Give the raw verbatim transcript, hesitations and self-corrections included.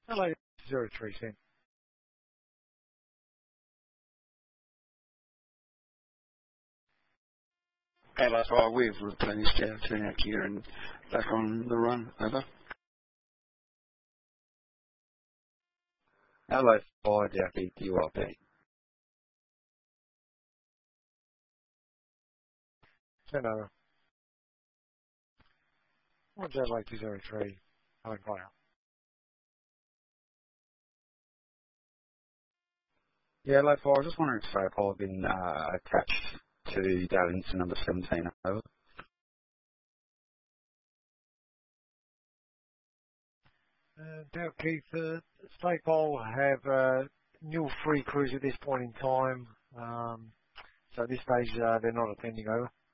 Hello, zero three Cent. Hello, fire, we've replenished our turnout gear and back on the run. Over. Hello, fire, Jackie, U R P. Send over. One zero eight two zero three. Hello, fire. Yeah, hello, fire. I was just wondering if Fairpole had been uh, attached to Darlington number seventeen. Over. Uh, Dale Keith, uh, Stapole have uh, nil free crews at this point in time. Um, so at this stage, uh, they're not attending over.